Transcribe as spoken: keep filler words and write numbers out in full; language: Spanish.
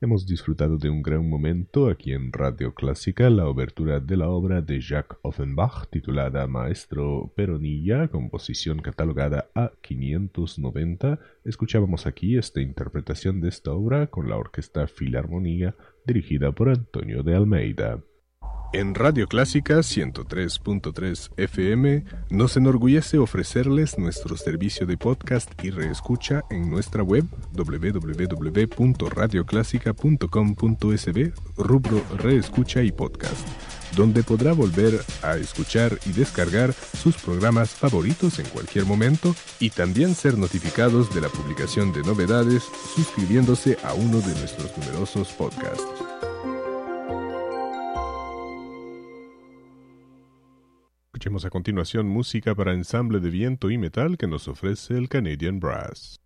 Hemos disfrutado de un gran momento aquí en Radio Clásica, la obertura de la obra de Jacques Offenbach titulada Maestro Peronilla, composición catalogada A quinientos noventa. Escuchábamos aquí esta interpretación de esta obra con la Orquesta Filarmonía dirigida por Antonio de Almeida. En Radio Clásica ciento tres punto tres F M nos enorgullece ofrecerles nuestro servicio de podcast y reescucha en nuestra web doble u doble u doble u punto radio clásica punto com punto es be, rubro Reescucha y Podcast, donde podrá volver a escuchar y descargar sus programas favoritos en cualquier momento y también ser notificados de la publicación de novedades suscribiéndose a uno de nuestros numerosos podcasts. Escuchemos a continuación música para ensamble de viento y metal que nos ofrece el Canadian Brass.